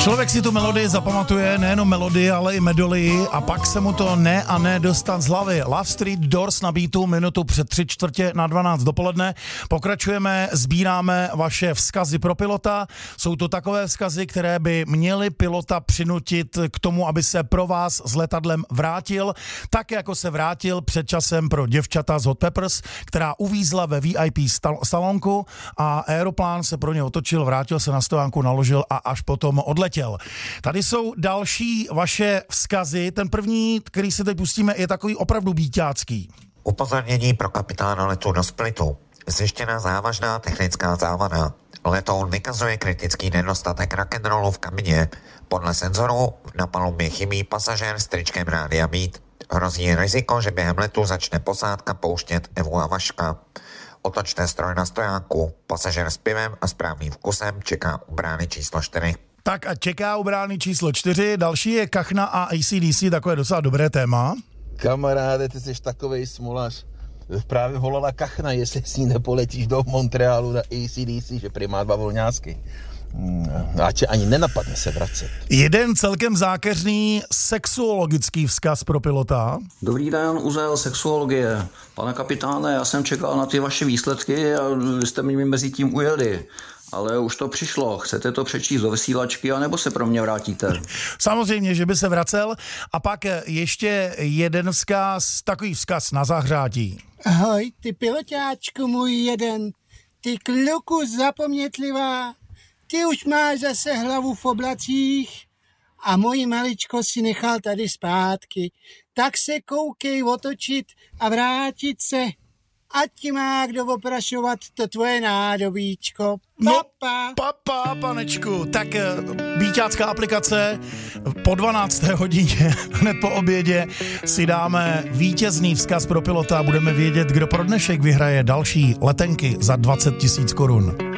Člověk si tu melodii zapamatuje, nejenom melodii, ale i medolii a pak se mu to ne a ne dostat z hlavy. Love Street Doors na beatu minutu před 11:45 dopoledne. Pokračujeme, sbíráme vaše vzkazy pro pilota. Jsou to takové vzkazy, které by měly pilota přinutit k tomu, aby se pro vás s letadlem vrátil, tak jako se vrátil před časem pro děvčata z Hot Peppers, která uvízla ve VIP salonku a aeroplán se pro ně otočil, vrátil se na stojánku, naložil a až potom odletěl. Tady jsou další vaše vzkazy. Ten první, který si teď pustíme, je takový opravdu býťácký. Upozornění pro kapitána letu do Splitu. Zjištěna závažná technická závada. Letoun vykazuje kritický nedostatek rock'n'rollu v kabině. Podle senzorů na palubě chybí pasažér s tričkem Rádia Beat. Hrozí riziko, že během letu začne posádka pouštět Evu a Vaška. Otočte stroj na stojánku. Pasažér s pivem a správným vkusem čeká u brány číslo 4. Tak a čeká u brány číslo 4. Další je Kachna a AC/DC, takové docela dobré téma. Kamaráde, ty jsi takovej smolař. Právě volala Kachna, jestli s ní nepoletíš do Montrealu na AC/DC, že prý má 2 volňásky. Ače ani nenapadne se vracet. Jeden celkem zákeřný sexuologický vzkaz pro pilota. Dobrý den, Uzel, sexuologie. Pane kapitáne, já jsem čekal na ty vaše výsledky a vy jste mi mezi tím ujeli. Ale už to přišlo. Chcete to přečíst do vysílačky, anebo se pro mě vrátíte? Samozřejmě, že by se vracel. A pak ještě jeden vzkaz, takový vzkaz na zahřátí. Ahoj, ty piloťáčku můj jeden, ty kluku zapomnětlivá, ty už máš zase hlavu v oblacích a moji maličko si nechal tady zpátky. Tak se koukej otočit a vrátit se. Ať ti má kdo oprašovat to tvoje nádobíčko. Papa. No, papa, panečku. Tak býťácká aplikace po 12. hodině, hned po obědě, si dáme vítězný vzkaz pro pilota a budeme vědět, kdo pro dnešek vyhraje další letenky za 20 000 korun.